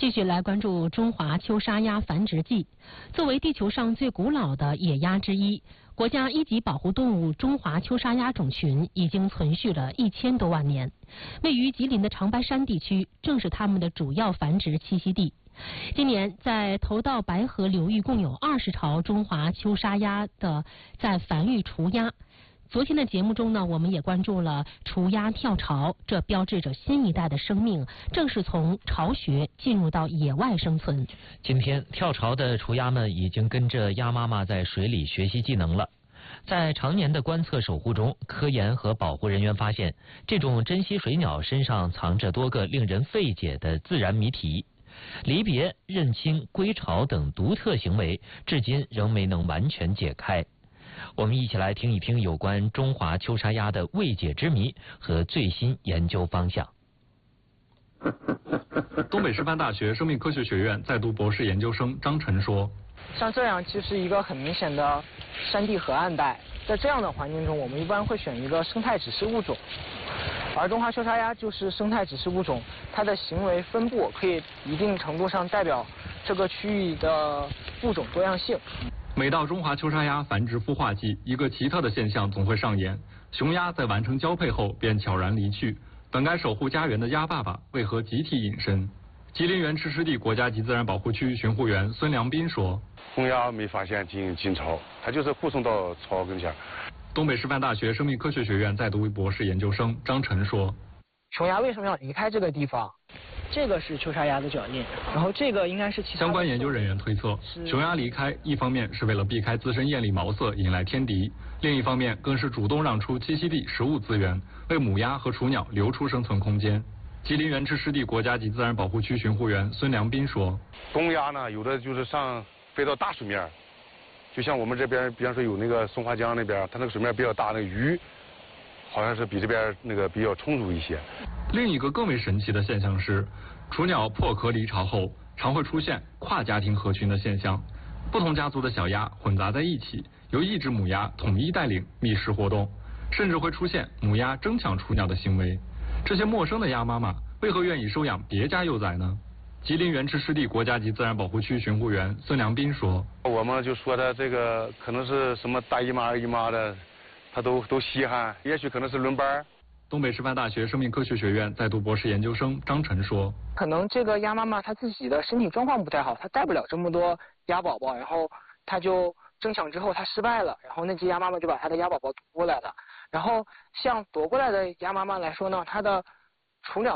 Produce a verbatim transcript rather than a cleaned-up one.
继续来关注中华秋沙鸭繁殖季。作为地球上最古老的野鸭之一，国家一级保护动物中华秋沙鸭种群已经存续了一千多万年。位于吉林的长白山地区，正是它们的主要繁殖栖息地。今年在头道白河流域，共有二十巢中华秋沙鸭的在繁育雏鸭。昨天的节目中呢，我们也关注了雏鸭跳巢，这标志着新一代的生命正是从巢穴进入到野外生存。 今天跳巢的雏鸭们已经跟着鸭妈妈在水里学习技能了。在常年的观测守护中，科研和保护人员发现，这种珍稀水鸟身上藏着多个令人费解的自然谜题。离别、认亲、归巢等独特行为，至今仍没能完全解开。我们一起来听一听有关中华秋沙鸭的未解之谜和最新研究方向。 东北师范大学生命科学学院在读博士研究生张晨说： 像这样就是一个很明显的山地河岸带，在这样的环境中，我们一般会选一个生态指示物种，而中华秋沙鸭就是生态指示物种，它的行为分布可以一定程度上代表这个区域的物种多样性。 每到中华秋沙鸭繁殖孵化季，一个奇特的现象总会上演：雄鸭在完成交配后便悄然离去，本该守护家园的鸭爸爸为何集体隐身？吉林原池湿地国家级自然保护区巡护员孙良斌说： 公鸭没发现进进巢，它就是护送到巢跟前。 东北师范大学生命科学学院在读博士研究生张晨说： 雄鸭为什么要离开这个地方？这个是秋沙鸭的脚印，然后这个应该是其他。 相关研究人员推测，雄鸭离开一方面是为了避开自身艳丽毛色引来天敌，另一方面更是主动让出栖息地食物资源，为母鸭和雏鸟留出生存空间。吉林原池湿地国家级自然保护区巡护员孙良斌说： 公鸭呢，有的就是上飞到大水面，就像我们这边，比方说有那个松花江那边，它那个水面比较大，那个鱼好像是比这边那个比较充足一些。 另一个更为神奇的现象是，雏鸟破壳离巢后，常会出现跨家庭合群的现象，不同家族的小鸭混杂在一起，由一只母鸭统一带领觅食活动，甚至会出现母鸭争抢雏鸟的行为。这些陌生的鸭妈妈为何愿意收养别家幼崽呢？吉林原池湿地国家级自然保护区巡护员孙良斌说： 我们就说的这个可能是什么大姨妈二姨妈的，他都都稀罕，也许可能是轮班。 东北师范大学生命科学学院在读博士研究生张晨说： 可能这个鸭妈妈她自己的身体状况不太好，她带不了这么多鸭宝宝，然后她就争抢之后她失败了，然后那只鸭妈妈就把她的鸭宝宝夺过来了。然后像夺过来的鸭妈妈来说呢，它的雏鸟